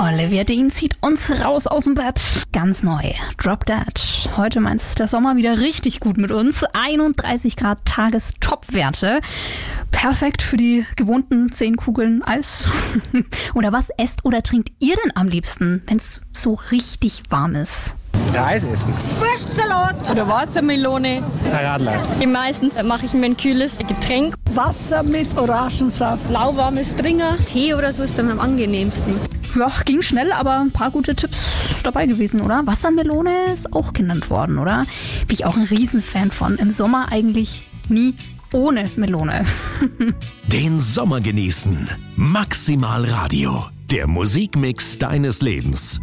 Olivia Dean zieht uns raus aus dem Bett. Ganz neu. Drop Dead. Heute meint der Sommer wieder richtig gut mit uns. 31 Grad Tagestopwerte. Perfekt für die gewohnten 10 Kugeln Eis. Oder was esst oder trinkt ihr denn am liebsten, wenn es so richtig warm ist? Ja, Eis essen. Wurstsalat oder Wassermelone. Radler. Meistens mache ich mir ein kühles Getränk. Wasser mit Orangensaft. Lauwarmes Tringer. Tee oder so ist dann am angenehmsten. Ja, ging schnell, aber ein paar gute Tipps dabei gewesen, oder? Wassermelone ist auch genannt worden, oder? Bin ich auch ein Riesenfan von. Im Sommer eigentlich nie ohne Melone. Den Sommer genießen. Maximal Radio. Der Musikmix deines Lebens.